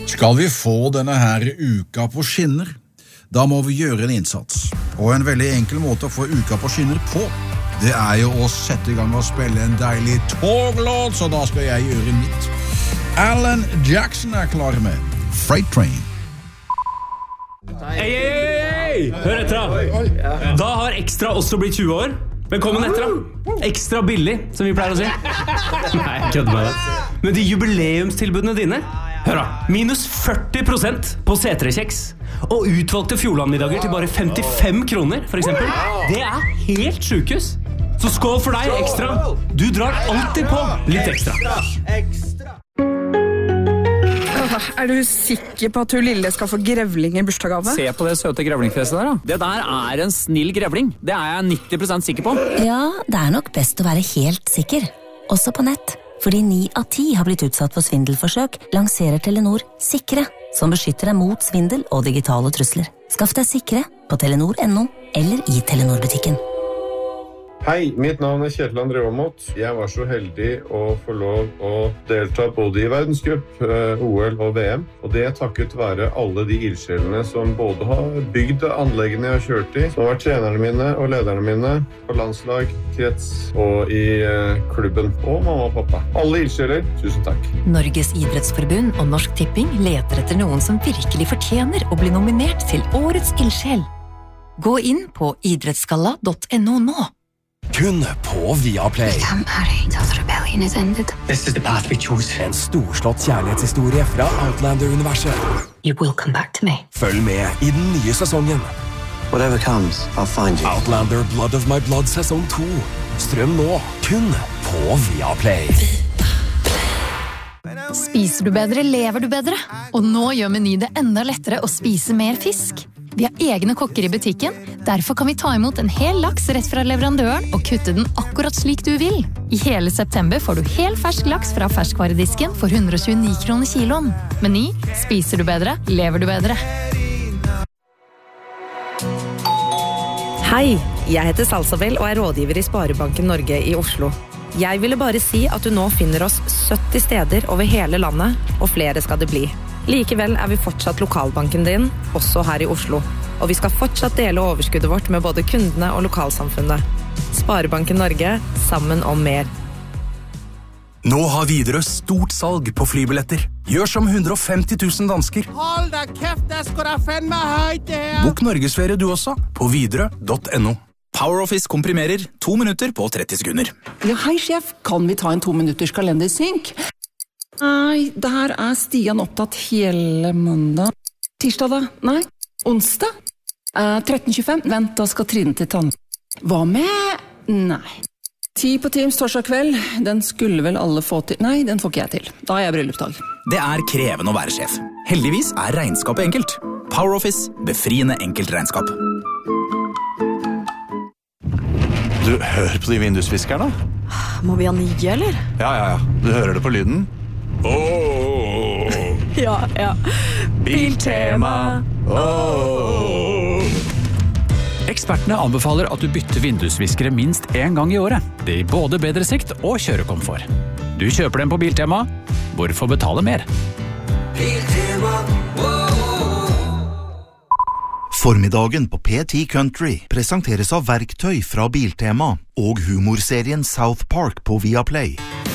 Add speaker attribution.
Speaker 1: Skal vi få denne her uka på skinner, da må vi gjøre en innsats. Og en veldig enkel måte å få uka på skinner på, det jo å sette I gang og spille en deilig toglåt, så da skal jeg gjøre mitt. Alan Jackson klar med Freight Train.
Speaker 2: Hei! Hør etter da. Da har Ekstra også blitt 20 år. Velkommen etter da. Ekstra billig, som vi pleier å si. Nei, jeg kødder med det. Men de jubileumstilbudene dine, hør da, minus 40% på C3-kjeks. Og utvalgte Fjordlandmiddager til bare 55 kroner, for eksempel. Det helt sjukehus. Så skål for deg, Ekstra. Du drar alltid på litt ekstra.
Speaker 3: Du sikker på at du lille skal få grevling I bursdagsgave?
Speaker 4: Se på det søte grevlingfjeset der da. Det der en snill grevling. Det jeg 90% sikker på.
Speaker 5: Ja, det nok best å være helt sikker. Også på nett. Fordi 9 av 10 har blitt utsatt for svindelforsøk, lanserer Telenor Sikre, som beskytter deg mot svindel og digitale trusler. Skaff deg Sikre på telenor.no eller I Telenor-butikken.
Speaker 6: Hei, mitt navn Kjetil André Aamodt. Jeg var så heldig å få lov å delta både I verdenscup, OL og VM. Og det takket være alle de ildsjelene som både har bygd anleggene jeg har kjørt I, som har vært trenerne mine og lederne mine på landslag, krets og I klubben. Og mamma og pappa. Alle ildsjeler, tusen takk.
Speaker 7: Norges idrettsforbund og Norsk Tipping leter etter noen som virkelig fortjener å bli nominert til Årets ildsjel. Gå inn på idrettsgalla.no nå.
Speaker 8: Kun på Viaplay.
Speaker 9: This is the path we chose.
Speaker 8: En storslått kjærlighetshistorie fra Outlander-universet.
Speaker 7: You will come back to me.
Speaker 8: Følg med I den nye sesongen.
Speaker 9: Whatever comes, I'll find you.
Speaker 8: Outlander Blood of My Blood sesong 2. Strøm nå, kun på Viaplay.
Speaker 10: Spiser du bedre, lever du bedre. Og nå gjør Meny det enda lettere å spise mer fisk. Vi har egne kokker I butikken, derfor kan vi ta imot en hel laks rett fra leverandøren og kutte den akkurat slik du vil. I hele september får du hel fersk laks fra ferskvaredisken for 129 kroner kiloen. Meny, spiser du bedre, lever du bedre.
Speaker 11: Hei, jeg heter Salsabel og rådgiver I Sparebanken Norge I Oslo. Jeg ville bare si at du nå finner oss 70 steder over hele landet, og flere skal det bli. Likevel vi fortsatt lokalbanken din, også her I Oslo. Og vi skal fortsatt dele overskuddet vårt med både kundene og lokalsamfunnet. Sparebanken Norge, sammen om mer.
Speaker 12: Nå har Widerøe stort salg på flybilletter. Gjør som 150 000 dansker.
Speaker 13: Hold da kæft, det skal da fandme højt det her.
Speaker 12: Bok Norgesferie du også på widerøe.no. PowerOffice komprimerer 2 minutter på 30 sekunder.
Speaker 14: Ja, hei sjef, kan vi ta en 2 minutters kalendersynk? Nei, der Stian opptatt hele mandag. Tirsdag da? Nei. Onsdag? 13.25. Vent, da skal Trine til tann. Hva med? Nei. 10 på Teams torsdag kveld. Den skulle vel alle få til. Nei, den får ikke jeg til. Da jeg bryllupsdag.
Speaker 12: Det krevende å være sjef. Heldigvis regnskapet enkelt. PowerOffice, befriende enkelt regnskap.
Speaker 15: Du, hør på de vindusviskerne.
Speaker 16: Må vi ha nye, eller?
Speaker 15: Ja. Du hører det på lyden.
Speaker 16: Ja.
Speaker 15: Biltema.
Speaker 4: Ekspertene anbefaler at du bytter vindusviskere minst 1 gang I året. Det gir både bedre sikt og kjørekomfort. Du kjøper dem på Biltema. Hvorfor betale mer?
Speaker 17: Biltema.
Speaker 18: Formiddagen på P10 Country presenteres av verktøy fra Biltema og humorserien South Park på Viaplay.